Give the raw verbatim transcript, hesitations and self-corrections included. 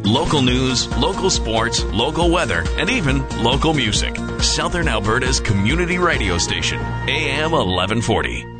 Local news, local sports, local weather, and even local music. Southern Alberta's community radio station, A M eleven forty.